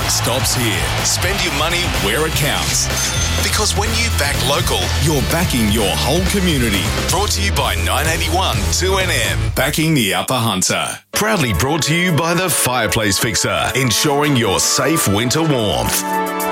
buck stops here. Spend your money where it counts. Because when you back local, you're backing your whole community. Brought to you by 981 2NM. Backing the Upper Hunter. Proudly brought to you by the Fireplace Fixer. Ensuring your safe winter warmth.